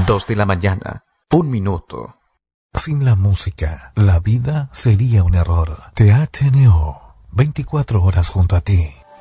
2 de la mañana, 1 minuto. Sin la música, la vida sería un error. THNO, 24 horas junto a ti.